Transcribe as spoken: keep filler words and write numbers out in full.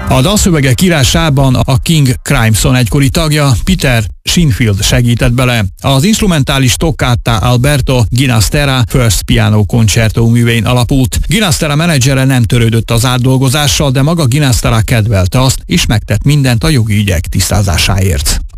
A dalszövegek írásában a King Crimson egykori tagja Peter Shinfield segített bele. Az instrumentális Toccata Alberto Ginastera First Piano Concerto művén alapult. Ginastera menedzsere nem törődött az átdolgozással, de maga Ginastera kedvelte azt, és megtett mindent a jogi ügyek tisztázásáért.